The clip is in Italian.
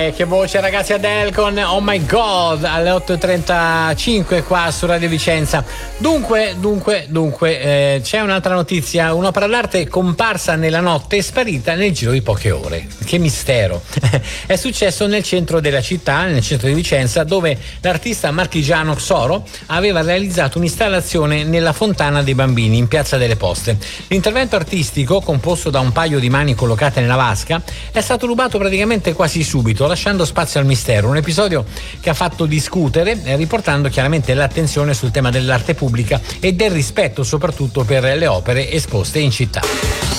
Che voce, ragazzi, Adele con Oh My God alle 8.35 qua su Radio Vicenza. Dunque, c'è un'altra notizia. Un'opera d'arte comparsa nella notte e sparita nel giro di poche ore. Che mistero. È successo nel centro della città, nel centro di Vicenza, dove l'artista marchigiano Xoro aveva realizzato un'installazione nella Fontana dei Bambini in Piazza delle Poste. L'intervento artistico, composto da un paio di mani collocate nella vasca, è stato rubato praticamente quasi subito, lasciando spazio al mistero. Un episodio che ha fatto discutere, riportando chiaramente l'attenzione sul tema dell'arte pubblica e del rispetto soprattutto per le opere esposte in città.